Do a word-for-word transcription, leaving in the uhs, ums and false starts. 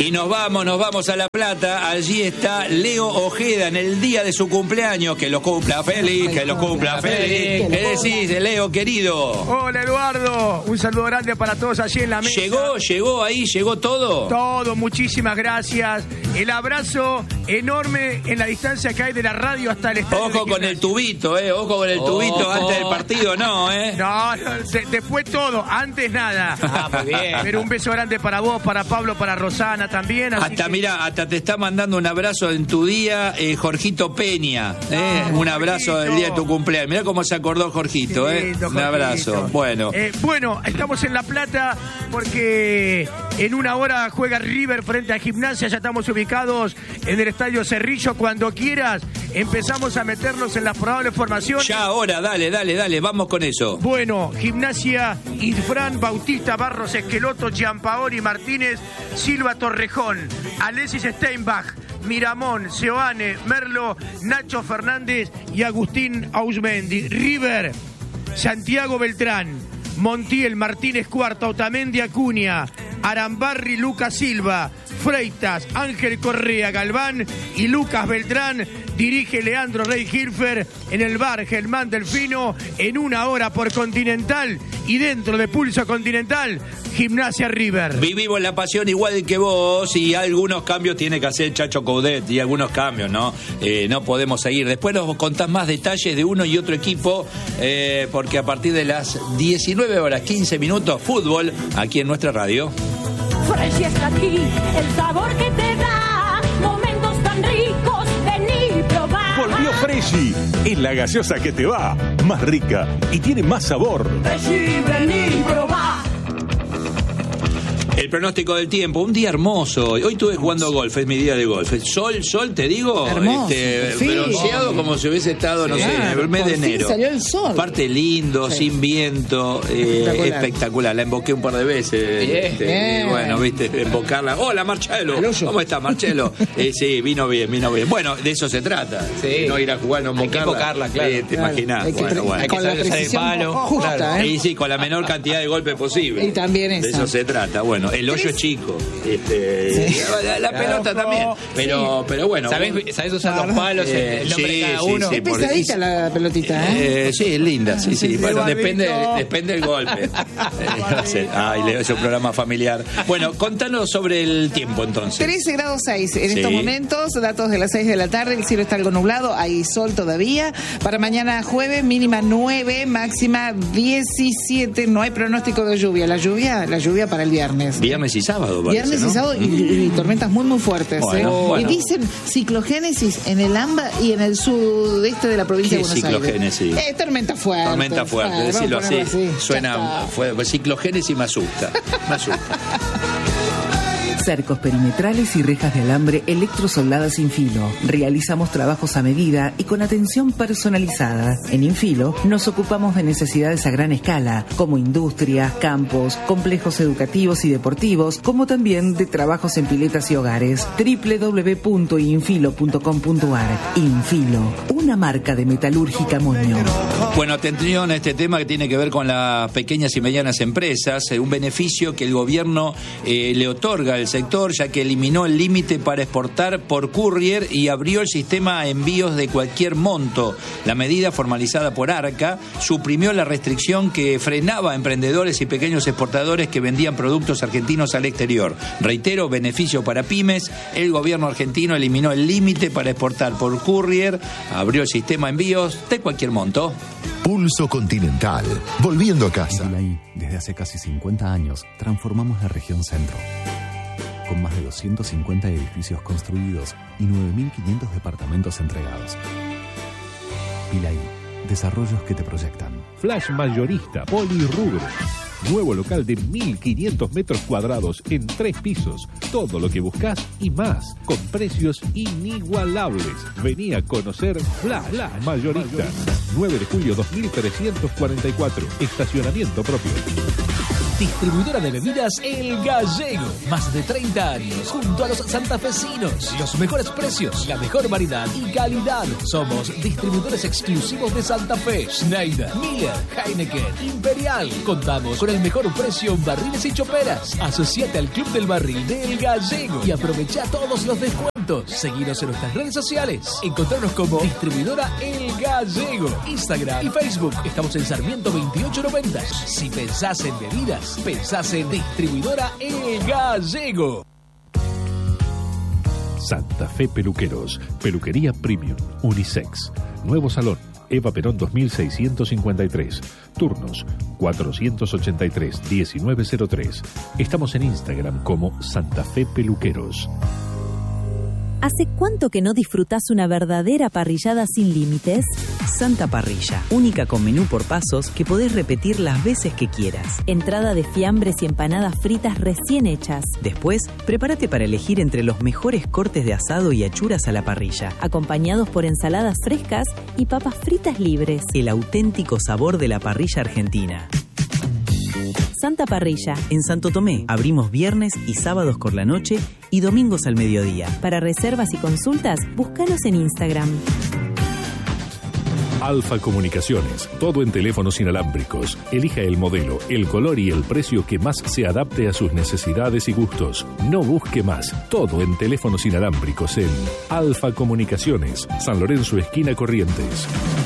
Y nos vamos, nos vamos a La Plata. Allí está Leo Ojeda en el día de su cumpleaños. Que lo cumpla feliz, que lo cumpla feliz. ¿Qué decís, Leo, querido? Hola, Eduardo. Un saludo grande para todos allí en la mesa. ¿Llegó, llegó ahí, llegó todo? Todo, muchísimas gracias. El abrazo enorme en la distancia que hay de la radio hasta el estadio. Ojo con el tubito, eh. Ojo con el tubito. Ojo. Antes del partido, no, eh. No, no de, después todo, antes nada. Ah, muy bien. Pero un beso grande para vos, para Pablo, para Rosana también. Así hasta, que... mira, hasta te está mandando un abrazo en tu día, eh, Jorgito Peña. Eh. Ah, un abrazo del día de tu cumpleaños. Mirá cómo se acordó Jorgito, eh. Lindo, un abrazo. Jorgito. Bueno. Eh, bueno, estamos en La Plata porque en una hora juega River frente a Gimnasia. Ya estamos ubicados en el Estadio Cerrillo. Cuando quieras, empezamos a meternos en las probables formaciones. Ya ahora, dale, dale, dale, vamos con eso. Bueno, Gimnasia, Infran, Bautista, Barros, Esqueloto, Gianpaoli, Martínez, Silva, Torrejón, Alexis Steinbach, Miramón, Seoane, Merlo, Nacho Fernández y Agustín Ausmendi. River, Santiago Beltrán, Montiel, Martínez Cuarta, Otamendi, Acuña, Arambarri, Lucas Silva, Freitas, Ángel Correa, Galván y Lucas Beltrán. Dirige Leandro Rey Hilfer. En el bar Germán Delfino. En una hora por Continental. Y dentro de Pulso Continental, Gimnasia River. Vivimos la pasión igual que vos. Y algunos cambios tiene que hacer Chacho Coudet. Y algunos cambios, ¿no? Eh, no podemos seguir. Después nos contás más detalles de uno y otro equipo. Eh, porque a partir de las diecinueve horas quince minutos, fútbol aquí en nuestra radio. Fresh está aquí, el sabor que te da momentos tan ricos, vení probar. Volvió Freshy, es la gaseosa que te va, más rica y tiene más sabor. Freshy, vení probar. El pronóstico del tiempo, un día hermoso. Hoy estuve jugando golf, es mi día de golf. Sol, sol, te digo, hermoso, este, sí. bronceado como si hubiese estado, no claro, sé, en el mes de enero. Salió el sol. Aparte lindo, sí. Sin viento, eh, espectacular. espectacular. La emboqué un par de veces. Bien, este, bien. Bueno, viste, embocarla. Hola, Marcelo. ¿Cómo está, Marcelo? eh, sí, vino bien, vino bien. Bueno, de eso se trata. Sí. No ir a jugar, no embocarla. Hay que embocarla, claro. Eh, te claro. imaginás. Hay que, bueno, bueno. Hay que saber usar el palo. Justa, claro. ¿eh? Y sí, con la menor cantidad de golpes posible. Y también esa. De eso se trata. Bueno, el hoyo es chico. Este, sí. La, la pelota claro. también, pero, sí. pero bueno. ¿Sabés, ¿sabés usar claro. los palos? Eh, el nombre sí, de cada uno. Sí, sí, es pesadita la pelotita, ¿eh? eh sí, es linda, sí, sí. Bueno, depende, depende del golpe. Ay, Leo, es un programa familiar. Bueno, contanos sobre el tiempo entonces. trece grados seis en sí. estos momentos, datos de las seis de la tarde, el cielo está algo nublado, hay sol todavía. Para mañana jueves, mínima nueve, máxima diecisiete, no hay pronóstico de lluvia. La lluvia, la lluvia para el viernes. Viernes y sábado. Parece, Viernes ¿no? y sábado y, y tormentas muy muy fuertes. Bueno, ¿eh? bueno. Y dicen ciclogénesis en el AMBA y en el sudeste de la provincia de Buenos ciclogénesis? Aires. Eh, tormenta fuerte. Tormenta fuerte, ah, decirlo así. así. Suena fuerte. Ciclogénesis me asusta. Me asusta. Cercos perimetrales y rejas de alambre electrosoldadas Infilo. Realizamos trabajos a medida y con atención personalizada. En Infilo nos ocupamos de necesidades a gran escala, como industrias, campos, complejos educativos y deportivos, como también de trabajos en piletas y hogares. doble u doble u doble u punto infilo punto com punto a r. Infilo, una marca de metalúrgica Moño. Bueno, atención a este tema que tiene que ver con las pequeñas y medianas empresas, eh, un beneficio que el gobierno eh, le otorga al sector, ya que eliminó el límite para exportar por courier y abrió el sistema a envíos de cualquier monto. La medida, formalizada por ARCA, suprimió la restricción que frenaba a emprendedores y pequeños exportadores que vendían productos argentinos al exterior. Reitero, beneficio para pymes. El gobierno argentino eliminó el límite para exportar por courier, abrió el sistema a envíos de cualquier monto. Pulso Continental, volviendo a casa. En Pilaí, desde hace casi cincuenta años, transformamos la región centro. Con más de doscientos cincuenta edificios construidos y nueve mil quinientos departamentos entregados. Pilaí, desarrollos que te proyectan. Flash Mayorista, Polirrubro. Nuevo local de mil quinientos metros cuadrados en tres pisos. Todo lo que buscas y más, con precios inigualables. Vení a conocer Flash, Flash Mayorista. nueve de julio dos mil trescientos cuarenta y cuatro. Estacionamiento propio. Distribuidora de bebidas El Gallego. Más de treinta años junto a los santafesinos. Los mejores precios, la mejor variedad y calidad. Somos distribuidores exclusivos de Santa Fe. Schneider, Miller, Heineken, Imperial. Contamos con el mejor precio en barriles y choperas. Asociate al Club del Barril de El Gallego y aprovecha todos los descuentos. Seguinos en nuestras redes sociales. Encontrarnos como Distribuidora El Gallego. Instagram y Facebook. Estamos en Sarmiento veintiocho noventa. Si pensás en bebidas, pensás en Distribuidora El Gallego. Santa Fe Peluqueros, peluquería premium, unisex, nuevo salón, Eva Perón dos mil seiscientos cincuenta y tres, turnos cuatrocientos ochenta y tres, diecinueve cero tres. Estamos en Instagram como Santa Fe Peluqueros. ¿Hace cuánto que no disfrutás una verdadera parrillada sin límites? Santa Parrilla, única con menú por pasos que podés repetir las veces que quieras. Entrada de fiambres y empanadas fritas recién hechas. Después, prepárate para elegir entre los mejores cortes de asado y achuras a la parrilla, acompañados por ensaladas frescas y papas fritas libres. El auténtico sabor de la parrilla argentina. Santa Parrilla. En Santo Tomé, abrimos viernes y sábados por la noche y domingos al mediodía. Para reservas y consultas, búscanos en Instagram. Alfa Comunicaciones, todo en teléfonos inalámbricos. Elija el modelo, el color y el precio que más se adapte a sus necesidades y gustos. No busque más, todo en teléfonos inalámbricos en Alfa Comunicaciones, San Lorenzo, esquina Corrientes.